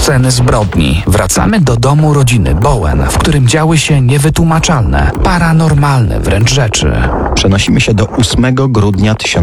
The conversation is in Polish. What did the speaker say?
Sceny zbrodni. Wracamy do domu rodziny Bowen, w którym działy się niewytłumaczalne, paranormalne wręcz rzeczy. Przenosimy się do 8 grudnia